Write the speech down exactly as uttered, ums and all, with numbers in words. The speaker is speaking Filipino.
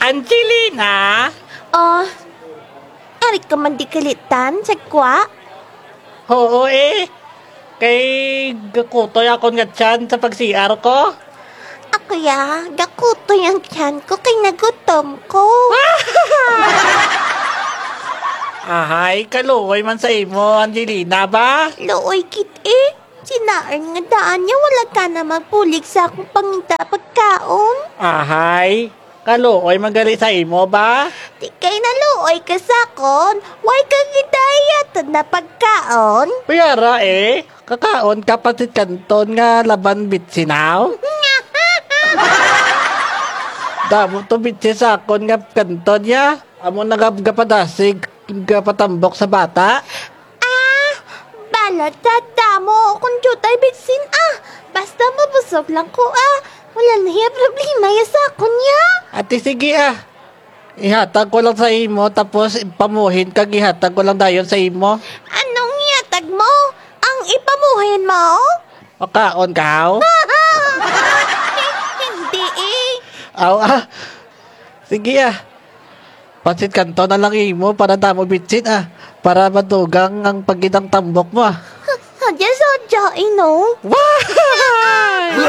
Angelina? Oh, arit ka man di kalitan, sagwa? Oo eh. Kay gakutoy ako nga tiyan sa pag-C R ko. Ako ya, gakuto yung tiyan ko kay nagutom ko. Ahay, kaluoy man sa imo, Angelina ba? Looy kit eh. Sinaan nga daan niya, wala ka na magpulig sa akong panginta pagkaon. Ahay, kaluoy magali sa imo ba? Di kay naluoy ka sakon, why ka gidayat na pagkaon? Piyara eh, kakaon kapasit kanton nga laban bitsinaw. Damo to bitsi sa akon nga kanton ya. Amo nagagapadasig, gapatambok sa bata. Ah, balat tata mo kung jutay bitsin ah. Basta mabusog lang ko ah. Wala na hiya problema ya sakon ya. Ate sige ah. Ihatag ko lang sa imo tapos pamuhin kag ihatag ko lang dayon sa imo. Anong yatag mo? Ang ipamuhin mo? Makaon ka haw? Hindi eh. Aw ah. Sige ah. Pansit kanto na lang imo para damo bitsit ah. Para madugang ang pagidang tambok mo ah. Sadya sadya eh no? Wah!